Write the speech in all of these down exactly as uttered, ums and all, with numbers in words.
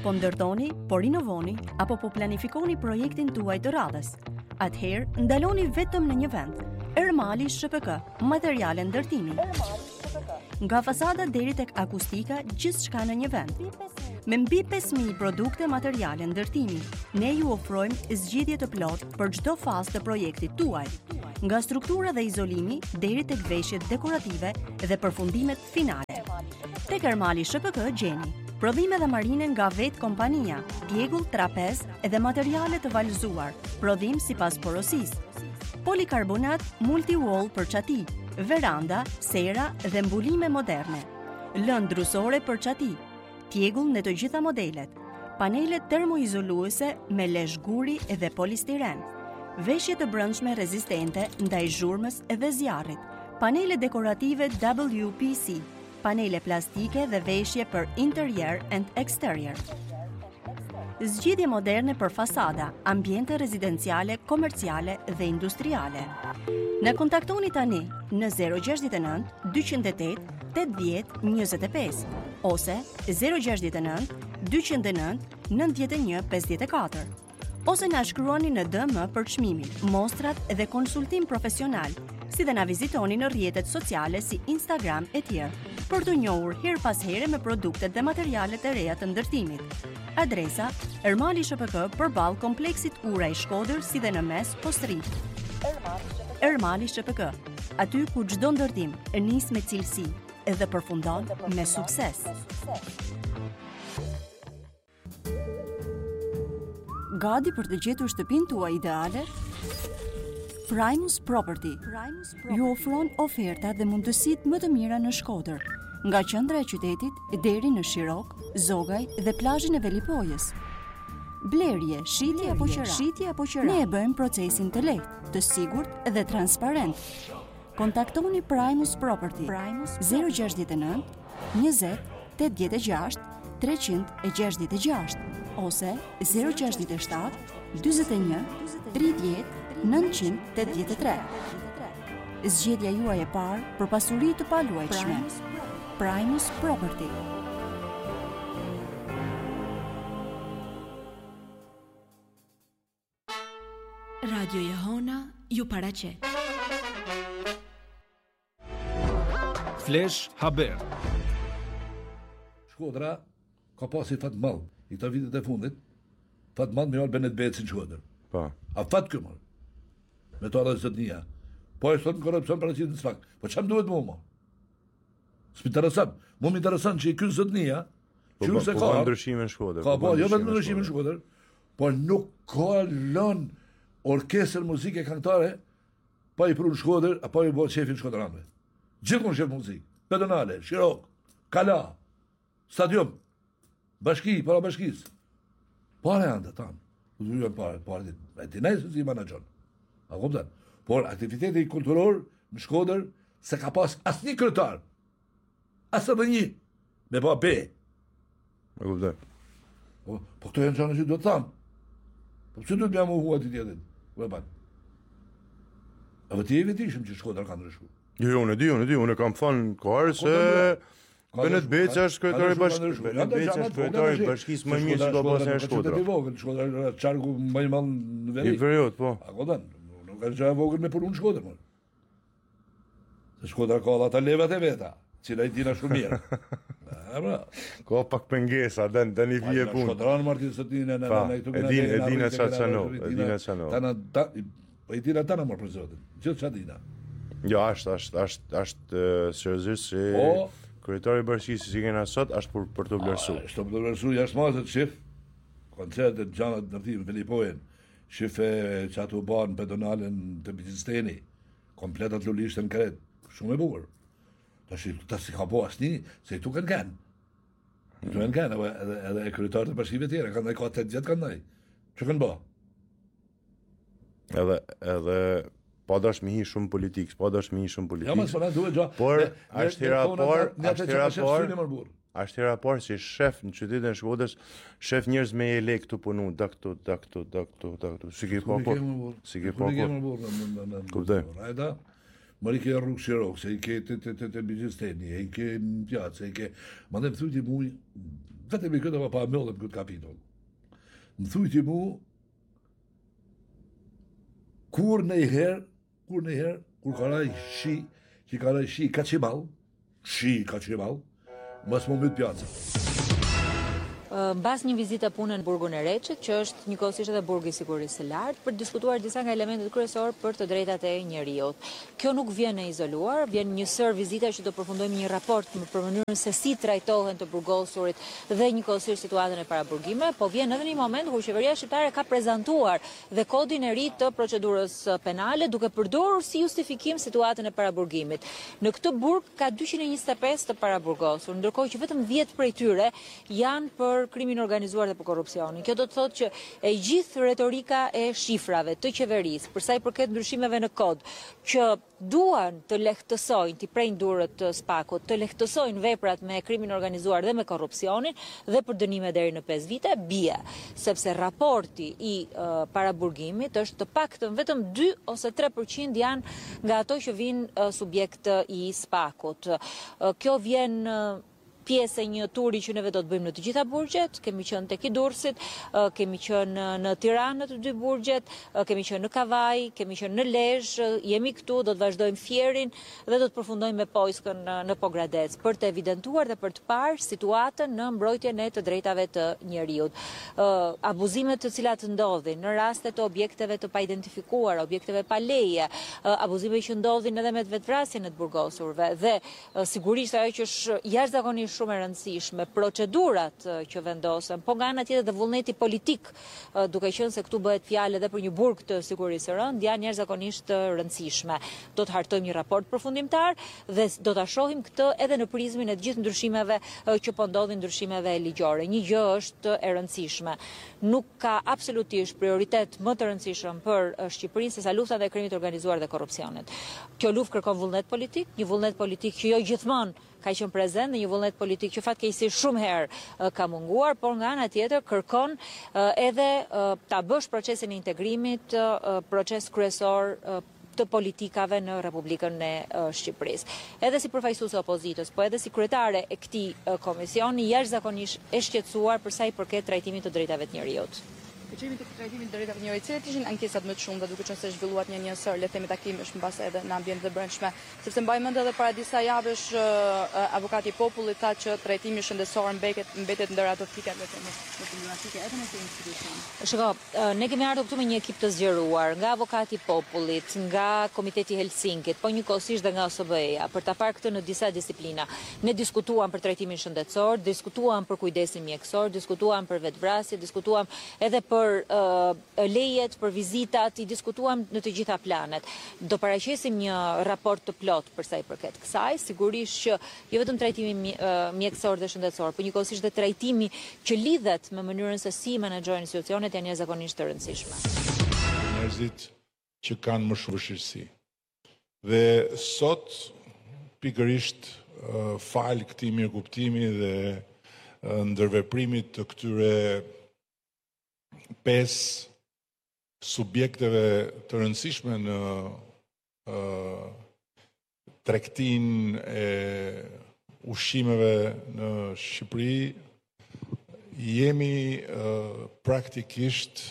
Po ndërtoni, po rinovoni, apo po planifikoni projektin tuaj të radhës. Atëherë, ndaloni vetëm në një vend. Ermali S H P K, materiale ndërtimi. Nga fasada deri tek akustika, gjithçka në një vend. Me mbi pesë mijë produkte materiale ndërtimi, ne ju ofrojmë zgjidhje të plotë për çdo fazë të projektit tuaj, nga struktura dhe izolimi deri tek veshjet dekorative dhe përfundimet finale. Tek Ermali S H P K gjeni prodhime dhe marine nga vetë kompania, pjegull, trapez dhe materiale të valëzuar, prodhim sipas porosisë. Polikarbonat multi-wall për çati, veranda, sera dhe mbulime moderne. Lëndë drusore për çati, tjegull në të gjitha modelet, panele termoizoluese me lesh guri dhe polistiren, veshje të brendshme rezistente ndaj zhurmës dhe zjarrit, panele dekorative W P C, panele plastike dhe veshje për interior and exterior. Zgjidhje moderne për fasada, ambiente rezidenciale, komerciale dhe industriale. Na kontaktoni tani në zero gjasht e nëntë, dyqindë e tetë, tetëdhjetë, njëzet e pesë ose zero gjasht e nëntë, dyqindë e nëntë, nëntëdhjetë e një, pesëdhjetë e katër. Ose na shkruani në D M për çmimin, mostrat dhe konsultim profesional, si dhe na vizitoni në rrjetet sociale si Instagram e tjerë, për të njohur her pas here me produktet dhe materialet e reja të ndërtimit. Adresa: Ermali S H P K përballë kompleksit Ura i Shkodër, si dhe në mes Postri. Ermali S H P K, aty ku çdo ndërtim nis me cilësi dhe përfundon me sukses. Gati për të gjetur shtëpinë tuaj ideale? Primus Property ju ofron oferta dhe mundësitë më të mira në Shkodër, nga qendra e qytetit deri në Shirok, Zogaj dhe plazhin e Velipojës. Blerje, shitje apo qira, shitje apo qira. Ne e bëjmë procesin të lehtë, të sigurt dhe transparent. Kontaktoni Primus Property zero gjasht e nëntë, njëzet, tetëdhjetë e gjashtë, treqind e gjashtëdhjetë e gjashtë ose zero gjasht e shtatë, dyzet e një, tridhjetë, nëntëqind tetëdhjetë e tre. Zgjedhja juaj e parë për pasuri të paluajtshme. Primus Property. Radio Jehona ju paraqet. Flash Haber. Shkodra ka pasi fat mall i këto vitet e fundit. Fat mall me Albert Beci në Shkodër. Po. A fat kë mall. Me to edhe zotnia. Po e thon korrupsion për atë sfak. Po çam duhet më më? S'interesant. Mu më interesant që i ky zotnia, që po, se po, ka ndryshime në Shkodër. Ka po, jo vetëm ndryshime në Shkodër, po nuk ka lën orkestër muzike këngëtare pa i prur Shkodër apo i bë shefin shkodranëve. Gjithmonë shef muzikë, pedonale, Shirok, Kala, stadium, bashki, para bashkisë. Pare janë të tanë. U dhujën pare, pare ditë. E ti nejë se si manajon. A kuptan? Por aktiviteti kulturor në Shkodër se ka pas asë një kryetar. Asë edhe një. Me pa be. E kuptan. Po, po këto janë qanë që do të thamë. Po që do të bja mu hua të tjetin? Ue pan. A vë ti e vetishëm që Shkodër ka ndryshu. Jo, jo, unë e di, unë e di, unë e kam thënë kohër se Benet Beca është kryetari bashkisë. Benet Beca është kryetari i bashkisë më mirë që do pas në Shkodër. Shkodër është çarku më i madh në veri. I veriut, po. A kupton? Nuk ka gjë e vogël me punë në Shkodër, më. Se Shkodra ka ata levat e veta, cila i dina shumë mirë. A bra. Ka pak pengesa, dan tani vije punë. Shkodran martin sot dinë në në këtu. E din, e din atë çano, e din atë çano. Tana po i dina tana më për zotin. Gjithë çfarë dina. Jo, është, është, është, është seriozisht se kryetari i bashkisë si kena sot është për për të vlerësuar. Është për të vlerësuar jashtë mazet shif. Koncertet gjana të ndërtimit Velipojën, shif që ato ban pedonalen të Bizisteni, kompletat lulishtën kret, shumë e bukur. Tash ta si ka po asnjë, se tu kanë kanë. Tu kanë kanë edhe edhe kryetarët e bashkive tjera kanë ndaj ka të gjatë kanë ndaj. Ço kanë bë? Edhe edhe pa dash me hi shumë politik, pa dash me hi shumë politik. Ja, më s'na duhet gjë. Por është hera por, është hera por. Është hera por si shef në qytetin e Shkodrës, shef njerëz me ele këtu punu, da këtu, da këtu, da këtu, da këtu. Si ke pa por. Si ke pa por. Kuptoj. Ajda. Mari ke rrugë Shirok, se i ke të të të Bizisteni, i ke në pjatë, i ke... Ma dhe më thuti mu, vetëm i këtë pa mëllëm këtë kapitull. Më thujti mu, kur në i herë, kur në i herë, kur ka raj shi, që ka raj shi ka qimal, shi ka qimal, mas më mytë pjaca. Mbas një vizite punë në burgun e Reçit, që është njëkohësisht edhe burgu i sigurisë së lartë, për të diskutuar disa nga elementet kryesor për të drejtat e njerëzit. Kjo nuk vjen e izoluar, vjen një sër vizita që do përfundojmë një raport për mënyrën se si trajtohen të burgosurit dhe njëkohësisht situatën e paraburgimeve, po vjen edhe një moment kur qeveria shqiptare ka prezantuar dhe kodin e ri të procedurës penale, duke përdorur si justifikim situatën e paraburgimit. Në këtë burg ka dyqind e njëzet e pesë të paraburgosur, ndërkohë që vetëm dhjetë prej tyre janë për krimin organizuar dhe për korrupsionin. Kjo do të thotë që e gjithë retorika e shifrave të qeverisë, për sa i përket ndryshimeve në kod, që duan të lehtësojnë, të prejnë durët të spakut, të lehtësojnë veprat me krimin organizuar dhe me korrupsionin dhe për dënime deri në pesë vite, bie, sepse raporti i uh, paraburgimit është të paktën vetëm dy ose tre përqind janë nga ato që vinë uh, subjekt i spakut. Uh, kjo vjen uh, pjesë e një turi që neve do të bëjmë në të gjitha burgjet, kemi qenë tek i Durrësit, kemi qenë në Tiranë në të dy burgjet, kemi qenë në Kavaj, kemi qenë në Lezhë, jemi këtu, do të vazhdojmë Fierin dhe do të përfundojmë me Pojskën në Pogradec, për të evidentuar dhe për të parë situatën në mbrojtjen e të drejtave të njerëzit. Abuzimet të cilat ndodhin në raste të objekteve të paidentifikuara, objekteve pa leje, abuzimet që ndodhin edhe me vetvrasjen e të burgosurve dhe sigurisht ajo që është jashtëzakonisht shumë e rëndësishme, procedurat që vendosen, po nga ana tjetër dhe vullneti politik, duke qenë se këtu bëhet fjalë edhe për një burg të sigurisë së rëndë, janë jashtëzakonisht të rëndësishme. Do të hartojmë një raport përfundimtar dhe do ta shohim këtë edhe në prizmin e të gjithë ndryshimeve që po ndodhin, ndryshimeve ligjore. Një gjë është e rëndësishme. Nuk ka absolutisht prioritet më të rëndësishëm për Shqipërinë sesa lufta ndaj krimit të organizuar dhe korrupsionit. Kjo luftë kërkon vullnet politik, një vullnet politik që jo gjithmonë ka qenë prezent dhe një vullnet politik që fatkeqësisht shumë herë ka munguar, por nga ana tjetër kërkon edhe ta bësh procesin e integrimit proces kryesor të politikave në Republikën e Shqipërisë. Edhe si përfaqësuese e opozitës, po edhe si kryetare e këtij komisioni, jashtëzakonisht e shqetësuar për sa i përket trajtimit të drejtave të njerëzit. Përqimi të trajtimit të drejtave të njerëzit, cilat ishin ankesat më të shumta, duke qenë se zhvilluat një njësor, le të themi takimish mbas edhe në ambientet e brendshme, sepse mbaj mend edhe para disa javësh avokati i popullit tha që trajtimi shëndetësor mbetet mbetet ndër ato fikat le të themi problematike edhe në këtë institucion. Shiko, ne kemi ardhur këtu me një ekip të zgjeruar nga avokati i popullit, nga Komiteti i Helsinkit, po njëkohësisht dhe nga O S B E-ja, për ta parë këtë në disa disiplina. Ne diskutuam për trajtimin shëndetësor, diskutuam për kujdesin mjekësor, diskutuam për vetvrasje, diskutuam edhe për për uh, lejet, për vizitat, i diskutuam në të gjitha planet. Do paraqesim një raport të plot për sa i përket kësaj, sigurisht që jo vetëm trajtimi uh, mjekësor dhe shëndetësor, por njëkohësisht dhe trajtimi që lidhet me mënyrën se si menaxhojnë institucionet janë jashtëzakonisht të rëndësishme. Njerëzit që kanë më shumë vështirësi. Dhe sot pikërisht uh, fal këtij mirëkuptimi dhe uh, ndërveprimit të këtyre pesë subjekteve të rëndësishme në uh, tregtinë e ushqimeve në Shqipëri, jemi uh, praktikisht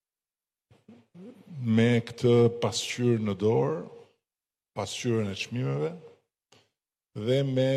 me këtë pasqyrë në dorë, pasqyrën e çmimeve dhe me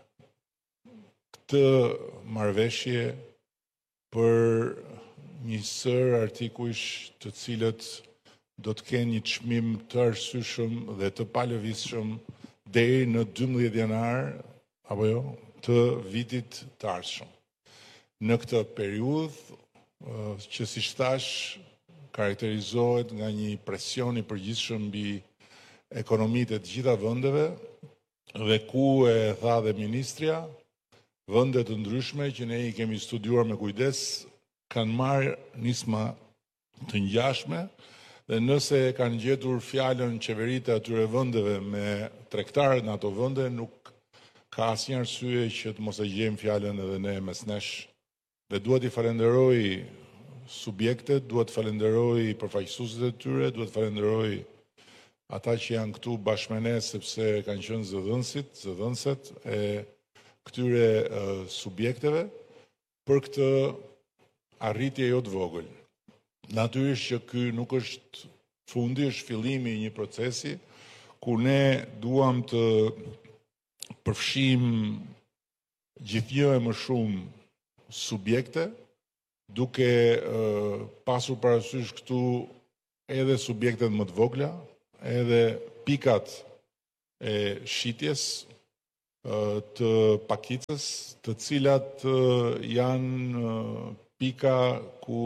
këtë marrëveshje për një sër artikujsh të cilët do të kenë një çmim të arsyeshëm dhe të palëvizshëm deri në dymbëdhjetë janar apo jo të vitit të ardhshëm. Në këtë periudhë që siç thash karakterizohet nga një presion i përgjithshëm mbi ekonomitë e të gjitha vendeve dhe ku e tha dhe ministrja, vende të ndryshme që ne i kemi studiuar me kujdes kanë marrë nisma të ngjashme dhe nëse kanë gjetur fjalën qeveritë e atyre vendeve me tregtarët në ato vende, nuk ka asnjë arsye që të mos e gjejmë fjalën edhe ne mes nesh. Dhe duhet i falenderoj subjektet, duhet falenderoj përfaqësuesit e tyre, duhet falenderoj ata që janë këtu bashkë me ne sepse kanë qenë zëdhënësit, zëdhënëset e këtyre uh, subjekteve. për këtë arritje jo të vogël. Natyrisht që ky nuk është fundi, është fillimi i një procesi ku ne duam të përfshim gjithnjë e më shumë subjekte, duke uh, pasur parasysh këtu edhe subjektet më të vogla, edhe pikat e shitjes uh, të pakicës, të cilat uh, janë uh, pika ku,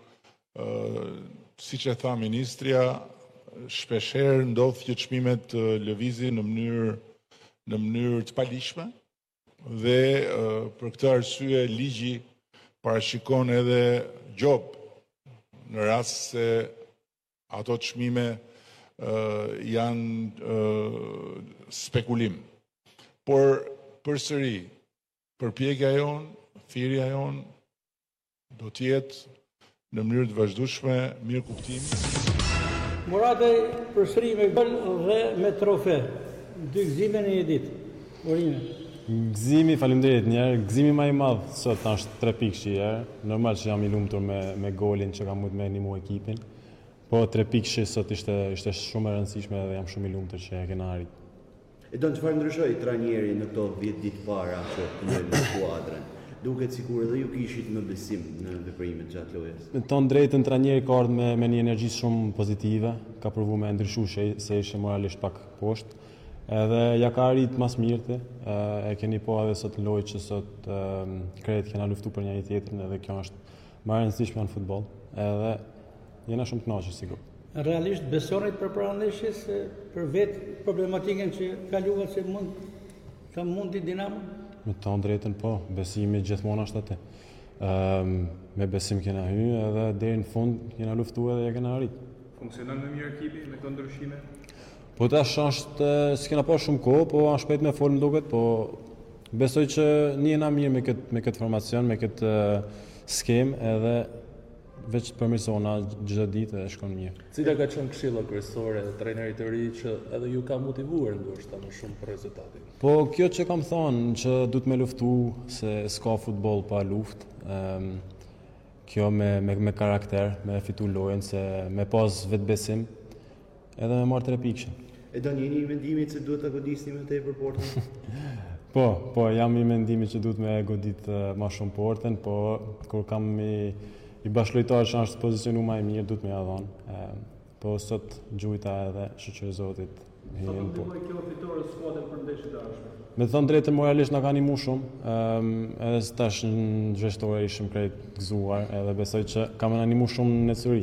uh, siç e tha ministria, shpeshherë ndodh që çmimet uh, lëvizin në mënyrë në mënyrë të palishme dhe uh, për këtë arsye ligji parashikon edhe gjob në rast se ato çmime uh, janë uh, spekulim. Por përsëri, përpjekja jon, thirrja jon do të jetë në mënyrë të vazhdueshme, mirë kuptimi. Murate përsëri me gol dhe me trofe. Dy gëzime në një ditë. Urime. Gëzimi, faleminderit njerë, gëzimi më i madh sot është tre pikë shi, normal që jam i lumtur me me golin që kam mujt me animu ekipin. Po tre pikë shi sot ishte ishte shumë e rëndësishme dhe jam shumë i lumtur që e kena arrit. E do të çfarë ndryshoi trajneri në këto dhjetë ditë para që të në skuadrën? Duket sikur edhe ju kishit më besim në veprimet gjatë lojës. Me ton drejtën trajneri ka ardhur me, me një energji shumë pozitive, ka provuar me ndryshuar se ishte moralisht pak poshtë. Edhe ja ka arrit mas mirëte, e keni po edhe sot lojë që sot krejt kena luftu për njëri tjetrin edhe kjo është më e rëndësishme në futboll. Edhe jena shumë të kënaqur sigur. Realisht besonit për parandeshjes për vetë problematikën që kaluat se mund ta mundi Dinamo? Me ton drejtën po, besimi gjithmonë është atë. Um, me besim kena hyrë edhe deri në fund kena luftuar edhe ja kena arrit. Funksionon më mirë ekipi me këto ndryshime? Po tash është, s'kena pas shumë kohë, po është shpejt me folë më duket, po besoj që njena mirë me këtë, me këtë formacion, me këtë uh, skem, edhe veç përmirësona çdo ditë e shkon mirë. Cila ka qenë këshilla kryesore e trajnerit të ri që edhe ju ka motivuar ndoshta më shumë për rezultatin? Po kjo që kam thonë që duhet me luftu se s'ka futboll pa luftë. Um, kjo me, me, me karakter, me fitu lojën, se me pas vetbesim, edhe me marrë tre pikë. E do një një mendimit se duhet të godisni me te për portën? po, po, jam i mendimit që duhet me godit uh, ma shumë portën, po kur kam i, i bashkëlojtar që është pozicionu ma i mirë, duhet me adhon. E, po sot gjujta edhe shoqërizotit. Sa të ndihmoj kjo fitore skuadrën për ndeshjet e ardhshme? Me të thënë drejtën moralisht na ka animu shumë, um, edhe se tash në zhveshtore ishim krejt gëzuar, edhe besoj që kam në animu shumë në necëri.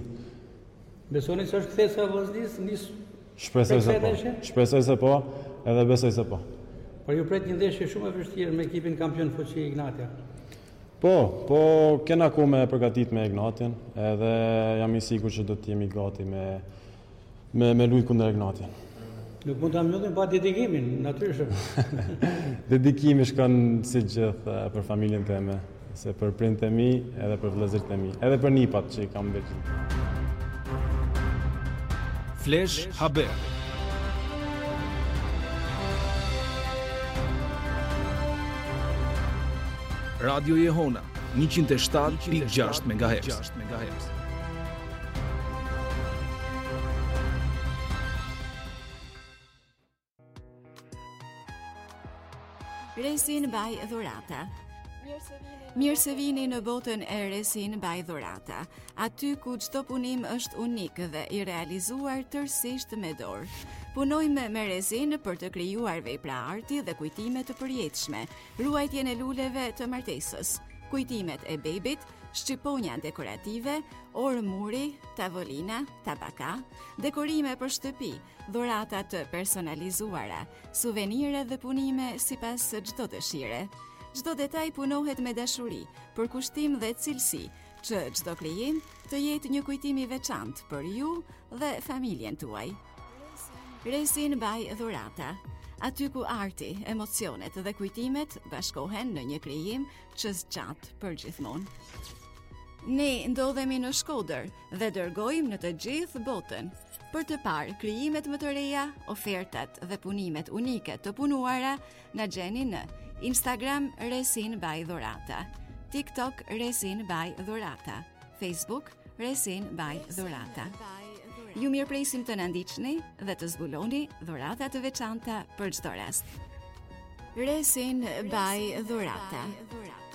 Besoni se është kthesa e vllaznis, nis Shpresoj se po. Shpresoj se po, edhe besoj se po. Por ju pret një ndeshje shumë e vështirë me ekipin kampion fuqi Ignatia. Po, po kena ku me përgatit me Ignatin, edhe jam i sigurt që do të jemi gati me me me lujt kundër Ignatin. Nuk mund ta mbyllim pa dedikimin, natyrisht. Dedikimi shkon si gjithë për familjen time, se për prindët e mi, edhe për vëllezërit e mi, edhe për nipat që i kam veç. Flash Haber. Radio Jehona njëqind e shtatë pikë gjashtë megahertz. Resin by Dhurata. Mirë se vini në botën e Resin by Dhurata, aty ku çdo punim është unik dhe i realizuar tërësisht me dorë. Punojmë me Resin për të krijuar vepra arti dhe kujtime të përjetshme, ruajtjen e luleve të martesës, kujtimet e bebit, shqiponja dekorative, orë muri, tavolina, tabaka, dekorime për shtëpi, dhurata të personalizuara, suvenire dhe punime sipas çdo dëshire. Çdo detaj punohet me dashuri, për kushtim dhe cilësi, që çdo krijim të jetë një kujtim i veçantë për ju dhe familjen tuaj. Resin by Dhurata, aty ku arti, emocionet dhe kujtimet bashkohen në një krijim që zgjat për gjithmonë. Ne ndodhemi në Shkodër dhe dërgojmë në të gjithë botën. Për të parë krijimet më të reja, ofertat dhe punimet unike të punuara, na gjeni në Instagram Resin by Dhurata, TikTok Resin by Dhurata, Facebook Resin by Dhurata. Ju mirëpresim të na ndiqni dhe të zbuloni dhurata të veçanta për çdo rast. Resin by Dhurata.